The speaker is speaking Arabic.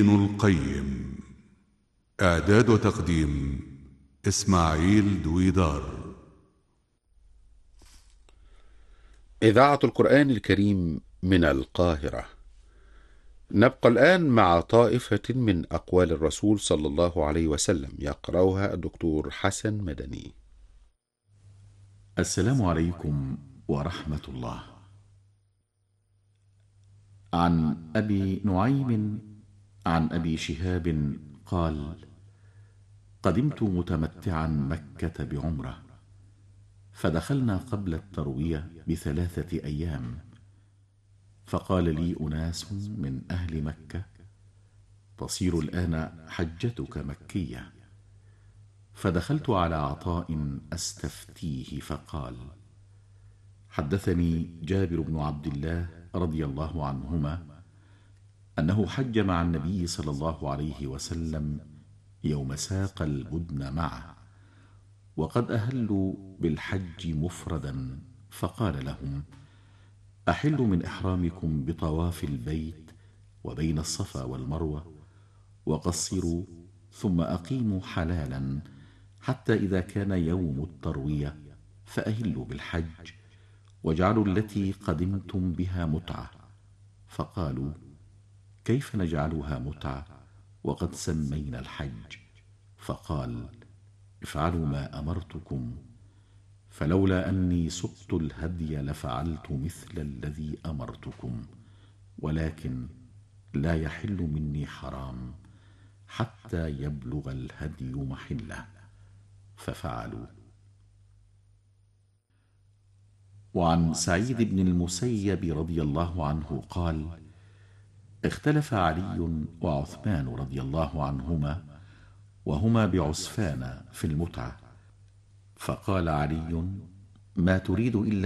ابن القيم. إعداد وتقديم إسماعيل دويدار. إذاعة القرآن الكريم من القاهرة. نبقى الآن مع طائفة من أقوال الرسول صلى الله عليه وسلم، يقرأها الدكتور حسن مدني. السلام عليكم ورحمة الله. عن أبي نعيم عن أبي شهاب قال: قدمت متمتعا مكة بعمرة، فدخلنا قبل التروية ب3 أيام، فقال لي أناس من أهل مكة: تصير الآن حجتك مكية. فدخلت على عطاء أستفتيه فقال: حدثني جابر بن عبد الله رضي الله عنهما أنه حج مع النبي صلى الله عليه وسلم يوم ساق البدن معه، وقد أهلوا بالحج مفردا، فقال لهم: أحلوا من إحرامكم بطواف البيت وبين الصفا والمروة، وقصروا ثم أقيموا حلالا حتى إذا كان يوم التروية فأهلوا بالحج، واجعلوا التي قدمتم بها متعة. فقالوا: كيف نجعلها متعة وقد سمينا الحج؟ فقال: افعلوا ما أمرتكم، فلولا أني سقت الهدي لفعلت مثل الذي أمرتكم، ولكن لا يحل مني حرام حتى يبلغ الهدي محله، ففعلوا. وعن سعيد بن المسيب رضي الله عنه قال: اختلف علي وعثمان رضي الله عنهما وهما بعسفان في المتعة، فقال علي: ما تريد إلا